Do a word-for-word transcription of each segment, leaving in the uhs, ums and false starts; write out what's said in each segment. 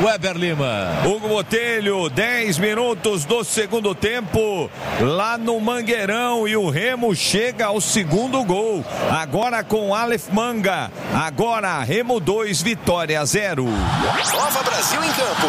Weber Lima. Hugo Botelho, dez minutos do segundo tempo, lá no Mangueirão, e o Remo chega ao segundo gol. Agora com Aleph Manga. Agora Remo dois, Vitória zero. Nova Brasil em campo.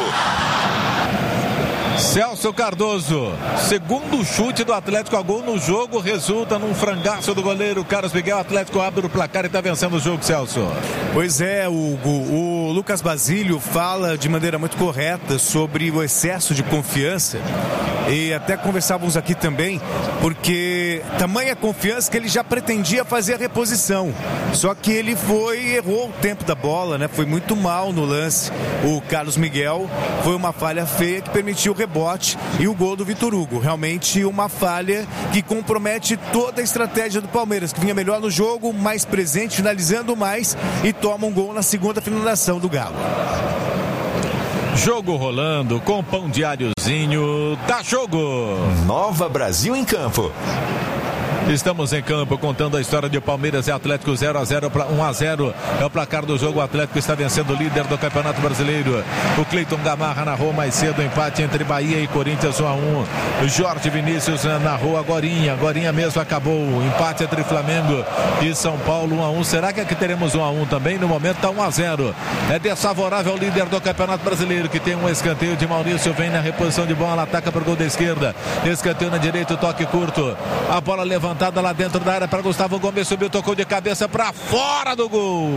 Celso Cardoso, segundo chute do Atlético a gol no jogo, resulta num frangaço do goleiro Carlos Miguel. O Atlético abre o placar e está vencendo o jogo, Celso. Pois é, Hugo, o Lucas Basílio fala de maneira muito correta sobre o excesso de confiança, e até conversávamos aqui também, porque tamanha confiança que ele já pretendia fazer a reposição, só que ele foi, errou o tempo da bola, né? Foi muito mal no lance. O Carlos Miguel, foi uma falha feia que permitiu o rebote e o gol do Vitor Hugo. Realmente uma falha que compromete toda a estratégia do Palmeiras, que vinha melhor no jogo, mais presente, finalizando mais, e toma um gol na segunda finalização do Galo. Jogo rolando com pão diáriozinho. Dá jogo. Nova Brasil em campo. Estamos em campo contando a história de Palmeiras e Atlético. Zero a zero, um a zero é o placar do jogo. O Atlético está vencendo o líder do Campeonato Brasileiro. O Cleiton Gamarra narrou mais cedo o empate entre Bahia e Corinthians, um a um. O Jorge Vinícius narrou agorinha, agorinha mesmo acabou o empate entre Flamengo e São Paulo, um a um. Será que aqui teremos um a um também? No momento está um a zero. É desfavorável ao líder do Campeonato Brasileiro, que tem um escanteio de Maurício, vem na reposição de bola, ataca para o gol da esquerda. Escanteio na direita, o toque curto. A bola levantada lá dentro da área para Gustavo Gomes, subiu, tocou de cabeça para fora do gol.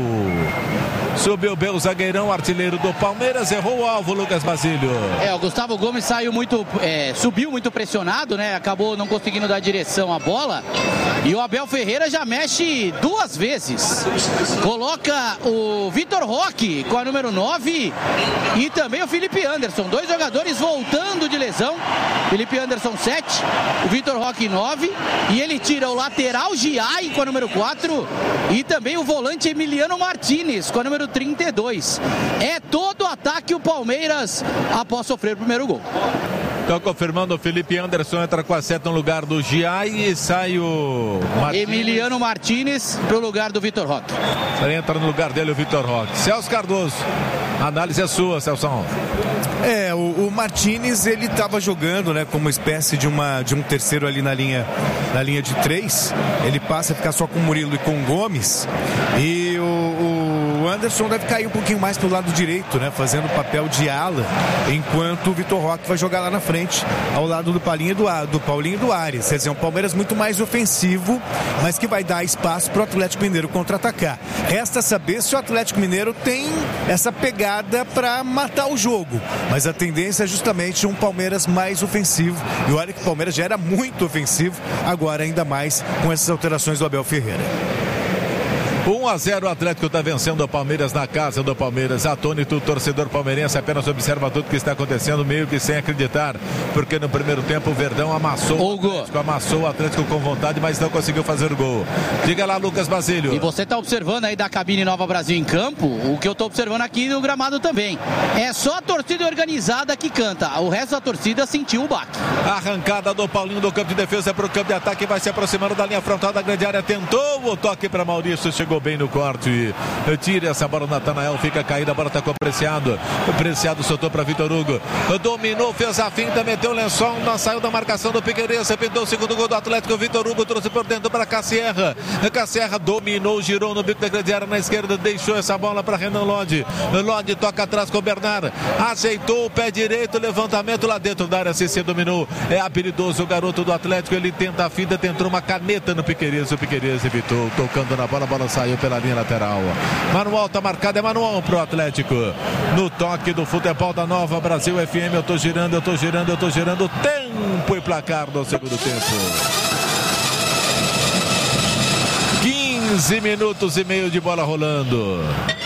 Subiu bem o zagueirão, artilheiro do Palmeiras, errou o alvo, Lucas Basílio. É, o Gustavo Gomes saiu muito, é, subiu muito pressionado, né? Acabou não conseguindo dar direção à bola. E o Abel Ferreira já mexe duas vezes. Coloca o Vitor Roque com a número nove e também o Felipe Anderson. Dois jogadores voltando de lesão. Felipe Anderson sete, o Vitor Roque nove. E ele tira o lateral Giai com a número quatro e também o volante Emiliano Martinez com a número trinta e dois. É todo o ataque o Palmeiras após sofrer o primeiro gol. Então, confirmando, o Felipe Anderson entra com a seta no lugar do Giai e sai o Martínez. Emiliano Martinez para o lugar do Vitor Roque. Entra no lugar dele o Vitor Roque. Celso Cardoso, a análise é sua, Celso. É, o, o Martínez, ele estava jogando, né, como uma espécie de, uma, de um terceiro ali na linha, na linha de três. Ele passa a ficar só com o Murilo e com o Gomes. E o, o Anderson deve cair um pouquinho mais pro lado direito, né, fazendo o papel de ala, enquanto o Vitor Roque vai jogar lá na frente, ao lado do Paulinho do, do Paulinho do Arias. Quer dizer, um Palmeiras muito mais ofensivo, mas que vai dar espaço pro Atlético Mineiro contra-atacar. Resta saber se o Atlético Mineiro tem essa pegada para matar o jogo. Mas a tendência é justamente um Palmeiras mais ofensivo. E olha que o Palmeiras já era muito ofensivo, agora ainda mais com essas alterações do Abel Ferreira. um a zero, o Atlético está vencendo o Palmeiras na casa do Palmeiras. Atônito, o torcedor palmeirense apenas observa tudo que está acontecendo, meio que sem acreditar, porque no primeiro tempo o Verdão amassou o Atlético, amassou o Atlético com vontade, mas não conseguiu fazer o gol. Diga lá, Lucas Basílio. E você está observando aí da cabine Nova Brasil em campo, o que eu estou observando aqui no gramado também. É só a torcida organizada que canta, o resto da torcida sentiu o baque. Arrancada do Paulinho do campo de defesa para o campo de ataque, vai se aproximando da linha frontal da grande área, tentou o toque para Maurício, chegou bem no corte, tira essa bola, Natanael fica caída, a bola está com o Preciado, o Preciado soltou para Vitor Hugo, dominou, fez a finta, meteu o lençol, não saiu da marcação do Piqueires, pintou o segundo gol do Atlético. Vitor Hugo trouxe por dentro para Cassierra, Cassierra dominou, girou no bico da grande área na esquerda, deixou essa bola para Renan Lodi, Lodi toca atrás com o Bernard, ajeitou o pé direito, levantamento lá dentro da área, C C dominou, é habilidoso o garoto do Atlético, ele tenta a finta, tentou uma caneta no Piqueires, o Piqueires evitou, tocando na bola, a bola saiu pela linha lateral. Manual tá marcado, é manual pro Atlético. No toque do futebol da Nova Brasil F M, eu tô girando, eu tô girando, eu tô girando. Tempo e placar do segundo tempo. quinze minutos e meio de bola rolando.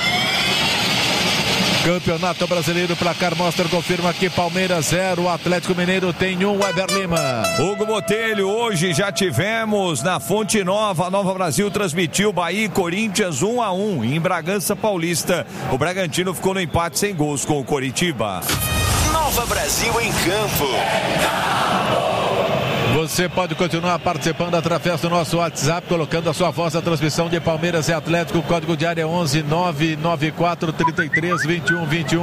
Campeonato Brasileiro, placar mostra, confirma que Palmeiras zero, Atlético Mineiro tem um, Weber Lima. Hugo Botelho, hoje já tivemos na Fonte Nova, a Nova Brasil transmitiu Bahia e Corinthians um a um em Bragança Paulista. O Bragantino ficou no empate sem gols com o Coritiba. Nova Brasil em campo. Você pode continuar participando através do nosso WhatsApp, colocando a sua voz na transmissão de Palmeiras e Atlético. O código de área é onze nove nove quatro três três vinte e um vinte e um.